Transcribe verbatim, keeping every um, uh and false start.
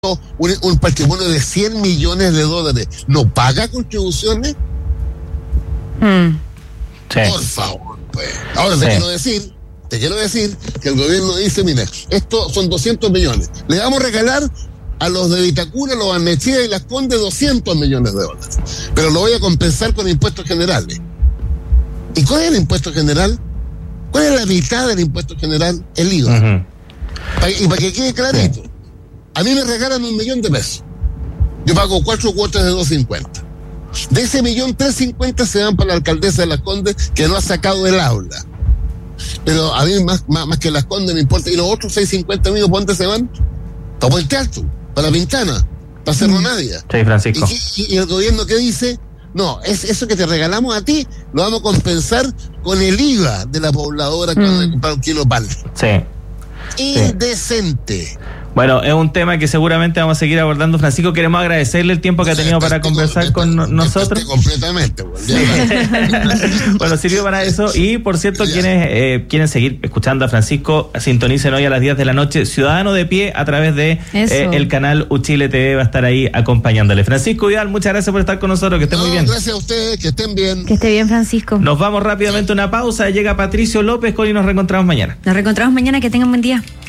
un, un patrimonio de cien millones de dólares, ¿no paga contribuciones? Mm. Sí. Por favor, pues. Ahora te sí. quiero decir, te quiero decir que el gobierno dice, mira, esto son doscientos millones. Le vamos a regalar a los de Vitacura, los Barnechea y Las Condes doscientos millones de dólares. Pero lo voy a compensar con impuestos generales. ¿Y cuál es el impuesto general? ¿Cuál es la mitad del impuesto general? El I V A. Uh-huh. Pa- y para que quede clarito, sí. a mí me regalan un millón de pesos. Yo pago cuatro cuotas de dos cincuenta. De ese millón, tres cincuenta se van para la alcaldesa de Las Condes, que no ha sacado el aula. Pero a mí más, más, más que Las Condes me importa. Y los otros seiscientos cincuenta amigos, ¿para dónde se van? Para Puente Alto, para La Pintana, para Cerro mm. Nadia. Sí, Francisco. ¿Y, y, y el gobierno qué dice? No, es eso que te regalamos a ti, lo vamos a compensar con el I V A de la pobladora que mm. va a comprar un kilo de pan. Sí. Indecente. Sí. Bueno, es un tema que seguramente vamos a seguir abordando. Francisco, queremos agradecerle el tiempo que ha tenido sí, para conversar con me, nosotros. Completamente. Bueno, sí. bueno, sirvió para eso. Y, por cierto, ya. quienes eh, quieren seguir escuchando a Francisco, sintonicen hoy a las diez de la noche. Ciudadano de Pie, a través de eh, el canal Uchile T V, va a estar ahí acompañándole. Francisco Vidal, muchas gracias por estar con nosotros. Que esté no, muy bien. Gracias a ustedes, que estén bien. Que esté bien, Francisco. Nos vamos rápidamente a una pausa. Llega Patricio López con y nos reencontramos mañana. Nos reencontramos mañana. Que tengan buen día.